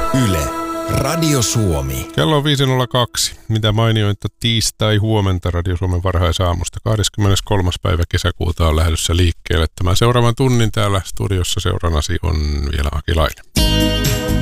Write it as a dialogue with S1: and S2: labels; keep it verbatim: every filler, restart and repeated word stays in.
S1: Yle, Radio Suomi.
S2: Kello on viisi nolla kaksi. Mitä mainiointa tiistai huomenta Radio Suomen varhaisaamusta. kahdeskymmeneskolmas päivä kesäkuuta on lähdössä liikkeelle. Tämän seuraavan tunnin täällä studiossa seurannasi on vielä Aki Laine.